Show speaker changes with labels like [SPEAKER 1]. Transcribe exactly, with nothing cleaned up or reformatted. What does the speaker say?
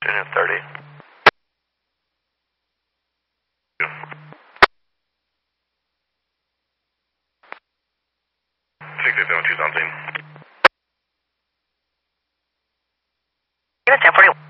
[SPEAKER 1] Union thirty. six eight seven two something.
[SPEAKER 2] Unit ten forty-one.